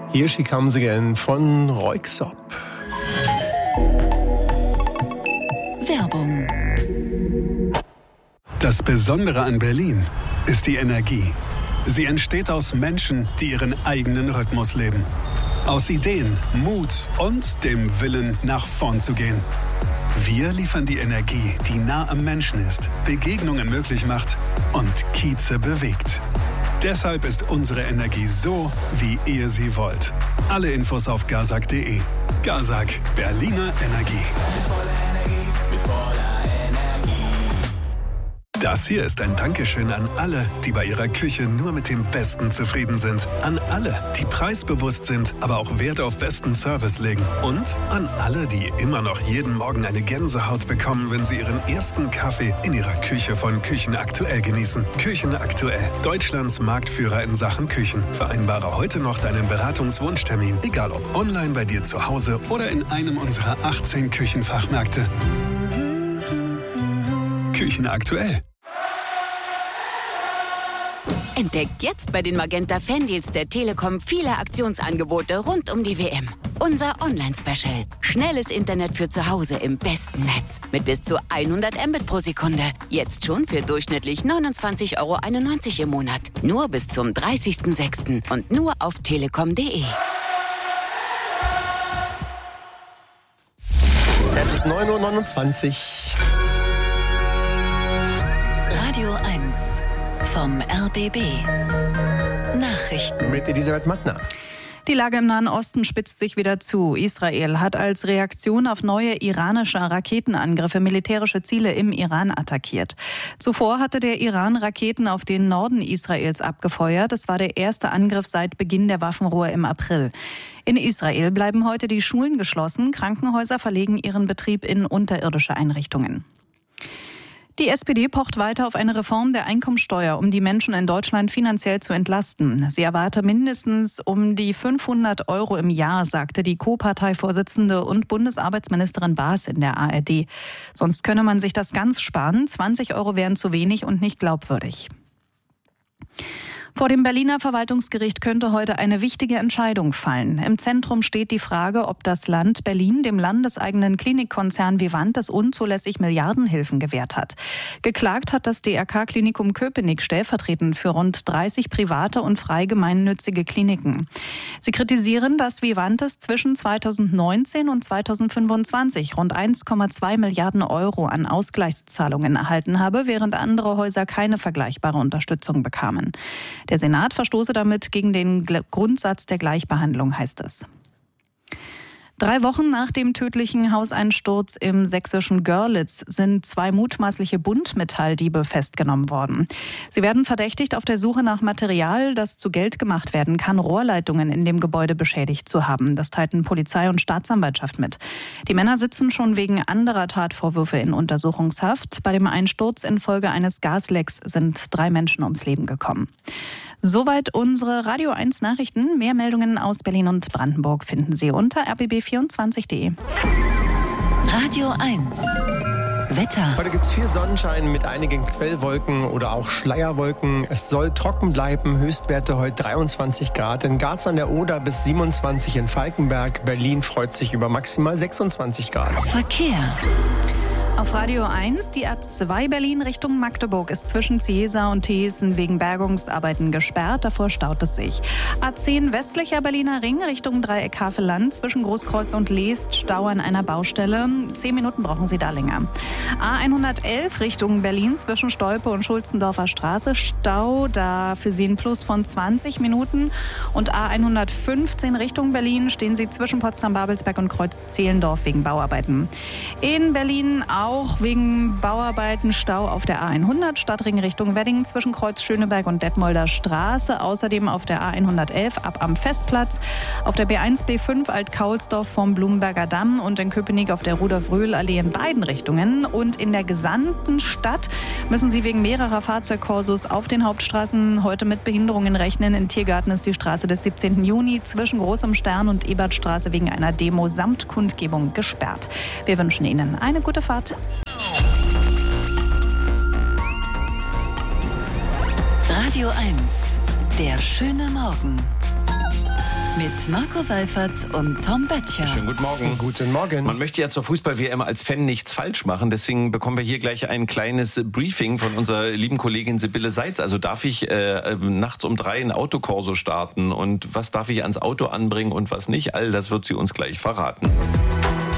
Here She Comes Again von Röyksopp. Werbung. Das Besondere an Berlin ist die Energie. Sie entsteht aus Menschen, die ihren eigenen Rhythmus leben. Aus Ideen, Mut und dem Willen, nach vorn zu gehen. Wir liefern die Energie, die nah am Menschen ist, Begegnungen möglich macht und Kieze bewegt. Deshalb ist unsere Energie so, wie ihr sie wollt. Alle Infos auf gazak.de. Gazak, Berliner Energie. Das hier ist ein Dankeschön an alle, die bei ihrer Küche nur mit dem Besten zufrieden sind. An alle, die preisbewusst sind, aber auch Wert auf besten Service legen. Und an alle, die immer noch jeden Morgen eine Gänsehaut bekommen, wenn sie ihren ersten Kaffee in ihrer Küche von Küchen Aktuell genießen. Küchen Aktuell, Deutschlands Marktführer in Sachen Küchen. Vereinbare heute noch deinen Beratungswunschtermin, egal ob online bei dir zu Hause oder in einem unserer 18 Küchenfachmärkte. Küchen Aktuell. Entdeckt jetzt bei den Magenta Fandeals der Telekom viele Aktionsangebote rund um die WM. Unser Online-Special. Schnelles Internet für zu Hause im besten Netz. Mit bis zu 100 Mbit pro Sekunde. Jetzt schon für durchschnittlich 29,91 € im Monat. Nur bis zum 30.06. und nur auf telekom.de. Es ist 9:29 Uhr. Radio 1 vom RBB. Nachrichten Mit Elisabeth Mattner. Die Lage im Nahen Osten spitzt sich wieder zu. Israel hat als Reaktion auf neue iranische Raketenangriffe militärische Ziele im Iran attackiert. Zuvor hatte der Iran Raketen auf den Norden Israels abgefeuert. Es war der erste Angriff seit Beginn der Waffenruhe im April. In Israel bleiben heute die Schulen geschlossen. Krankenhäuser verlegen ihren Betrieb in unterirdische Einrichtungen. Die SPD pocht weiter auf eine Reform der Einkommensteuer, um die Menschen in Deutschland finanziell zu entlasten. Sie erwarte mindestens um die 500 € im Jahr, sagte die Co-Parteivorsitzende und Bundesarbeitsministerin Baas in der ARD. Sonst könne man sich das ganz sparen. 20 € wären zu wenig und nicht glaubwürdig. Vor dem Berliner Verwaltungsgericht könnte heute eine wichtige Entscheidung fallen. Im Zentrum steht die Frage, ob das Land Berlin dem landeseigenen Klinikkonzern Vivantes unzulässig Milliardenhilfen gewährt hat. Geklagt hat das DRK-Klinikum Köpenick stellvertretend für rund 30 private und frei gemeinnützige Kliniken. Sie kritisieren, dass Vivantes zwischen 2019 und 2025 rund 1,2 Milliarden € an Ausgleichszahlungen erhalten habe, während andere Häuser keine vergleichbare Unterstützung bekamen. Der Senat verstoße damit gegen den Grundsatz der Gleichbehandlung, heißt es. 3 Wochen nach dem tödlichen Hauseinsturz im sächsischen Görlitz sind 2 mutmaßliche Buntmetalldiebe festgenommen worden. Sie werden verdächtigt, auf der Suche nach Material, das zu Geld gemacht werden kann, Rohrleitungen in dem Gebäude beschädigt zu haben. Das teilten Polizei und Staatsanwaltschaft mit. Die Männer sitzen schon wegen anderer Tatvorwürfe in Untersuchungshaft. Bei dem Einsturz infolge eines Gaslecks sind 3 Menschen ums Leben gekommen. Soweit unsere Radio 1 Nachrichten. Mehr Meldungen aus Berlin und Brandenburg finden Sie unter rbb24.de. Radio 1 Wetter. Heute gibt es viel Sonnenschein mit einigen Quellwolken oder auch Schleierwolken. Es soll trocken bleiben. Höchstwerte heute 23 Grad. In Garz an der Oder bis 27 in Falkenberg. Berlin freut sich über maximal 26 Grad. Verkehr. Auf Radio 1, die A2 Berlin Richtung Magdeburg ist zwischen Ciesa und Thesen wegen Bergungsarbeiten gesperrt. Davor staut es sich. A10 westlicher Berliner Ring Richtung Dreieck Havelland zwischen Großkreuz und Leest Stau an einer Baustelle. 10 Minuten brauchen Sie da länger. A111 Richtung Berlin zwischen Stolpe und Schulzendorfer Straße. Stau, da für Sie ein Plus von 20 Minuten. Und A115 Richtung Berlin stehen Sie zwischen Potsdam-Babelsberg und Kreuz-Zehlendorf wegen Bauarbeiten. In Berlin auch wegen Bauarbeiten Stau auf der A100 Stadtring Richtung Wedding zwischen Kreuz Schöneberg und Detmolder Straße. Außerdem auf der A111 ab am Festplatz, auf der B1 B5 Alt-Kaulsdorf vom Blumenberger Damm und in Köpenick auf der Rudolf-Röhl-Allee in beiden Richtungen. Und in der gesamten Stadt müssen Sie wegen mehrerer Fahrzeugkorsos auf den Hauptstraßen heute mit Behinderungen rechnen. In Tiergarten ist die Straße des 17. Juni zwischen Großem Stern und Ebertstraße wegen einer Demo samt Kundgebung gesperrt. Wir wünschen Ihnen eine gute Fahrt. Radio 1, der schöne Morgen. Mit Marco Seifert und Tom Böttcher. Schönen guten Morgen. Guten Morgen. Man möchte ja zur Fußball-WM als Fan nichts falsch machen. Deswegen bekommen wir hier gleich ein kleines Briefing von unserer lieben Kollegin Sibylle Seitz. Also darf ich nachts um 3 ein Autokorso starten? Und was darf ich ans Auto anbringen und was nicht? All das wird sie uns gleich verraten.